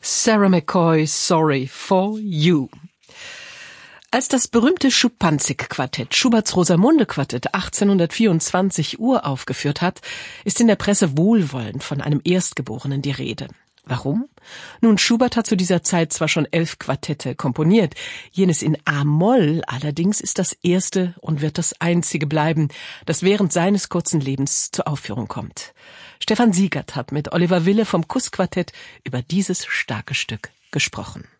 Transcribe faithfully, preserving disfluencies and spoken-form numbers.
Sarah McCoy, Sorry for You. Als das berühmte Schuppanzig-Quartett Schuberts Rosamunde-Quartett achtzehnhundertvierundzwanzig uraufgeführt hat, ist in der Presse wohlwollend von einem Erstgeborenen die Rede. Warum? Nun, Schubert hat zu dieser Zeit zwar schon elf Quartette komponiert, jenes in A-Moll allerdings ist das erste und wird das einzige bleiben, das während seines kurzen Lebens zur Aufführung kommt. Stefan Siegert hat mit Oliver Wille vom Kuss-Quartett über dieses starke Stück gesprochen.